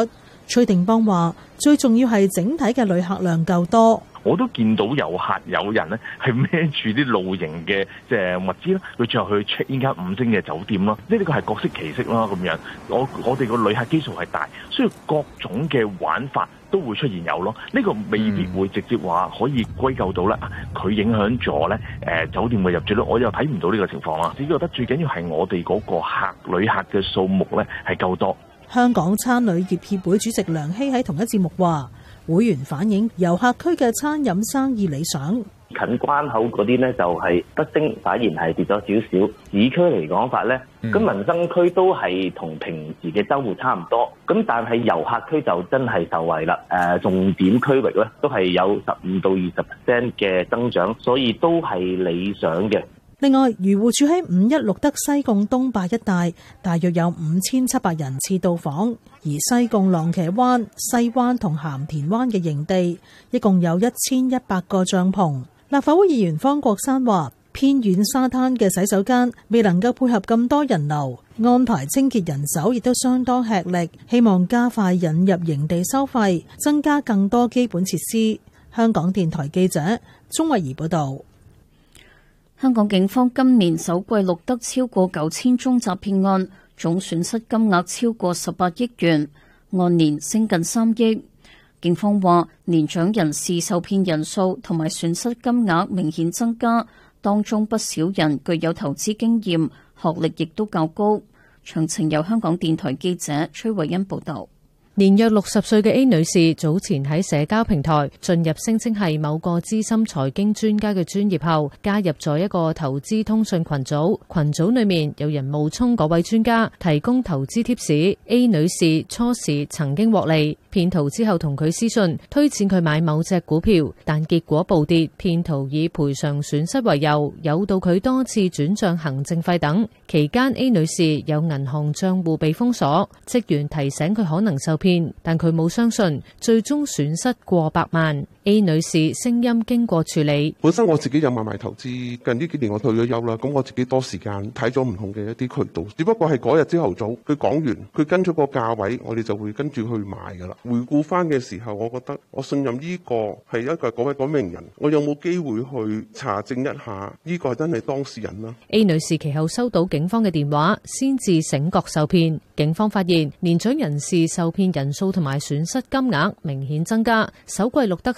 崔定邦話：最重要係整體嘅旅客量夠多。 我都見到有客有人咧係孭住啲露營嘅即係物資啦，佢最後去 check in 間5星嘅酒店啦，呢個係各式其式啦咁樣。我哋個旅客基數係大，所以各種嘅玩法都會出現有咯。呢個未必會直接話可以歸咎到咧，佢影響咗咧酒店嘅入住率，我又睇唔到呢個情況啦。只覺得最緊要係我哋嗰個旅客嘅數目咧係夠多。 香港餐旅業協會主席梁希喺同一節目話，會員反映遊客區嘅餐飲生意理想， 近關口嗰啲呢就係不升，反而係跌咗少少。市區嚟講法呢，咁民生區都係同平時嘅週末差唔多，咁但係遊客區就真係受惠啦。重點區域呢都係有15到20% 嘅增長，所以都係理想嘅。 另外，漁護署喺5·1錄得西貢東壩一帶大約有5700人次到訪，而西貢浪茄灣、西灣同鹹田灣嘅營地一共有1100個帳篷。立法會議員方國珊話：偏遠沙灘嘅洗手間未能夠配合咁多人流，安排清潔人手亦都相當吃力，希望加快引入營地收費，增加更多基本設施。香港電台記者鍾慧儀報道。 香港警方今年首季錄得超過9000宗詐騙案，總損失金額超過18億元，按年升近3億。警方話，年長人士受騙人數同埋損失金額明顯增加，當中不少人具有投資經驗，學歷亦都較高。詳情由香港電台記者崔慧欣報道。 年約60歲嘅 A 女士早前喺社交平台進入聲稱係某個資深財經專家嘅專頁後，加入咗一個投資通訊群組。群組裏面有人冒充嗰位專家，提供投資貼士。A 女士初時曾經獲利，騙徒之後同佢私信推薦佢買某隻股票，但結果暴跌。騙徒以賠償損失為由，誘導佢多次轉賬行政費等。期間 A 女士有銀行賬戶被封鎖，職員提醒佢可能受騙，但佢冇相信，最終損失過百萬。A 女士聲音經過處理， 本身我自己有買賣投資，近呢幾年我退咗休啦，咁我自己多時間睇咗唔同嘅一啲渠道，只不過係嗰日朝頭早佢講完，佢跟咗個價位，我哋就會跟住去買噶啦。回顧翻嘅時候，我覺得我信任呢個係一個嗰位嗰名人，我有冇機會去查證一下呢個係真係當事人啦。 A 女士其後收到警方嘅電話，先至醒覺受騙。警方發現年長人士受騙人數同埋損失金額明顯增加，首季錄得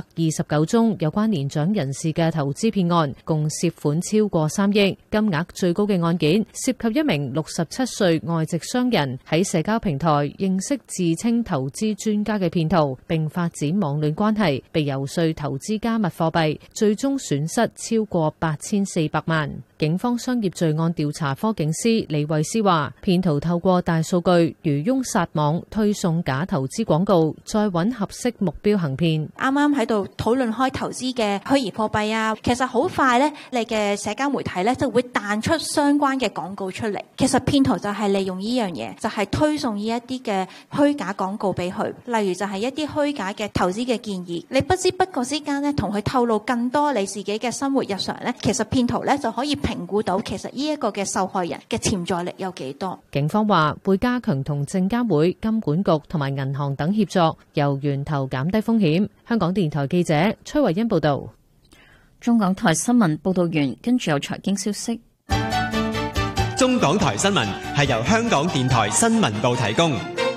329宗有關年長人士嘅投資騙案，共涉款超過3億。金額最高嘅案件涉及一名67歲外籍商人喺社交平台認識自稱投資專家嘅騙徒，並發展網戀關係，被遊說投資加密貨幣，最終損失超過8400萬。警方商業罪案調查科警司李慧詩話，騙徒透過大數據漁翁撒網，推送假投資廣告，再揾合適目標行騙。 啱啱喺度討論開投資嘅虛擬貨幣啊，其實好快呢，你嘅社交媒體呢就會彈出相關嘅廣告出嚟。其實騙徒就係利用呢樣嘢，就係推送呢一啲嘅虛假廣告俾佢，例如就係一啲虛假嘅投資嘅建議。你不知不覺之間呢，同佢透露更多你自己嘅生活日常呢，其實騙徒呢就可以評估到其實呢一個嘅受害人嘅潛在力有幾多。 警方話會加強同證監會、金管局同埋銀行等協作，由源頭減低風險。香港電台記者崔慧欣報道。 中港台新聞報道完，跟住有財經消息。 中港台新聞係由香港電台新聞部提供。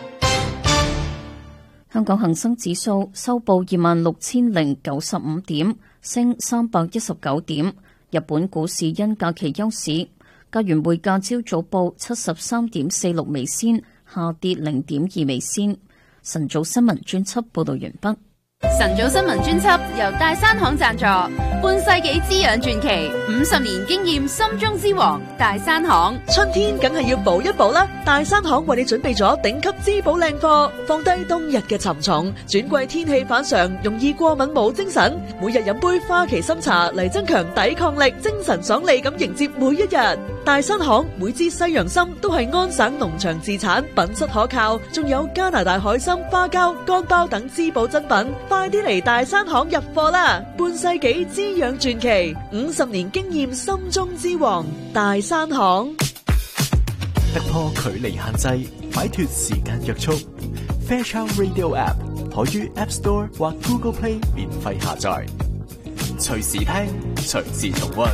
香港恒生指數收報26,095點，升319點。日本股市因假期休市，加元匯價朝早報73.46美仙，下跌0.2美仙。晨早新聞專輯報道完畢。 晨早新聞專輯由大山行贊助，半世紀滋養傳奇，50年經驗心中之王大山行。 春天梗係要補一補啦，大山行為你準備咗頂級滋補靚貨，放低冬日嘅沉重，轉季天氣反常，容易過敏冇精神，每日飲杯花旗參茶嚟增強抵抗力，精神爽利咁迎接每一日。大山行每支西洋參都係安省農場自產，品質可靠，仲有加拿大海參、花膠、乾包等滋補珍品。快啲嚟大山行入貨啦！半世紀滋養傳奇，50年經驗心中之王，大山行。 突破距離限制，擺脫時間約束， Fairchild Radio App， 可於 App Store 或 Google Play 免費下載，隨時聽，隨時重溫。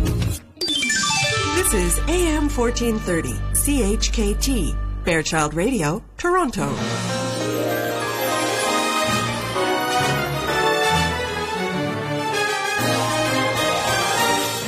This is AM 1430 CHKT Fairchild Radio, Toronto.